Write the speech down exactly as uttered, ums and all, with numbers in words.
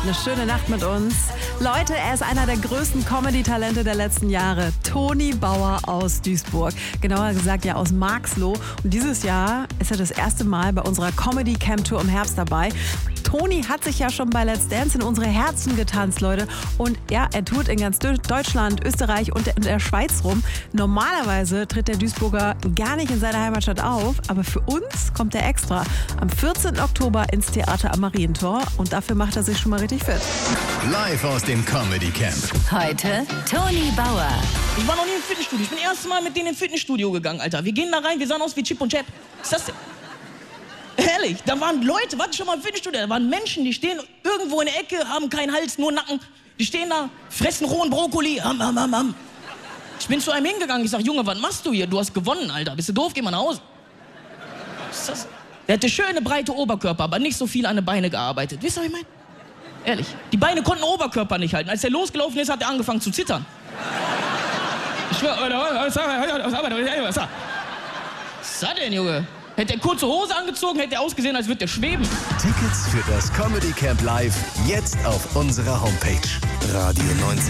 Eine schöne Nacht mit uns. Leute, er ist einer der größten Comedy-Talente der letzten Jahre. Toni Bauer aus Duisburg. Genauer gesagt ja aus Marxloh. Und dieses Jahr ist er das erste Mal bei unserer Comedy-Camp-Tour im Herbst dabei. Toni hat sich ja schon bei Let's Dance in unsere Herzen getanzt, Leute. Und ja, er tourt in ganz Deutschland, Österreich und der Schweiz rum. Normalerweise tritt der Duisburger gar nicht in seiner Heimatstadt auf, aber für uns kommt er extra am vierzehnten Oktober ins Theater am Marientor. Und dafür macht er sich schon mal richtig fit. Live aus dem Comedy Camp. Heute Toni Bauer. Ich war noch nie im Fitnessstudio. Ich bin das erste Mal mit denen ins Fitnessstudio gegangen, Alter. Wir gehen da rein, wir sahen aus wie Chip und Chap. Was ist das denn? Ehrlich, da waren Leute, warte schon mal im Fitnessstudio, da waren Menschen, die stehen irgendwo in der Ecke, haben keinen Hals, nur Nacken. Die stehen da, fressen rohen Brokkoli. Am, am, am, am. Ich bin zu einem hingegangen, ich sag, Junge, was machst du hier? Du hast gewonnen, Alter. Bist du doof? Geh mal nach Hause. Was ist das? Der hatte schöne, breite Oberkörper, aber nicht so viel an den Beinen gearbeitet. Wisst ihr, was ich meine? Ehrlich. Die Beine konnten den Oberkörper nicht halten. Als er losgelaufen ist, hat er angefangen zu zittern. Ich schwör, was ist das denn, Junge? Hätte er kurze Hose angezogen, hätte er ausgesehen, als würde er schweben. Tickets für das Comedy Camp Live jetzt auf unserer Homepage. Radio neunzig.